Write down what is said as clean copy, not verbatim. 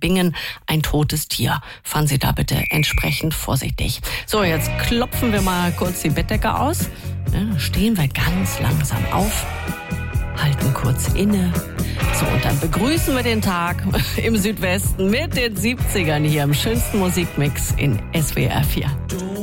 Bingen ein totes Tier. Fahren Sie da bitte entsprechend vorsichtig. So, jetzt klopfen wir mal kurz die Bettdecke aus. Ja, stehen wir ganz langsam auf, halten kurz inne. So, und dann begrüßen wir den Tag im Südwesten mit den 70ern hier im schönsten Musikmix in SWR 4.